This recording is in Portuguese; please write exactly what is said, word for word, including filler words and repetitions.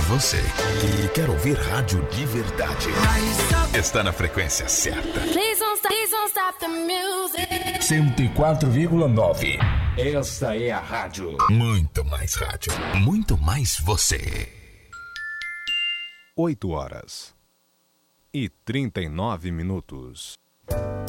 você e quer ouvir rádio de verdade, está na frequência certa. cento e quatro vírgula nove. Esta é a rádio. Muito mais rádio, muito mais você. oito horas e trinta e nove minutos.